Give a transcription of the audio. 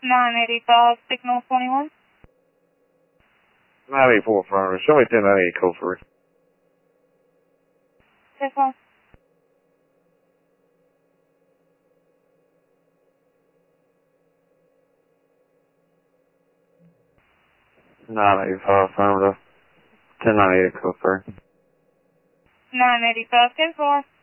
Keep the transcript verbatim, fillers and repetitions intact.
nine eighty-five, signal twenty-one. nine eighty-four, affirmative. Show me ten ninety-eight code three. This one. nine eighty-five, affirmative. ten ninety-eight code three. nine eighty-five, ten four.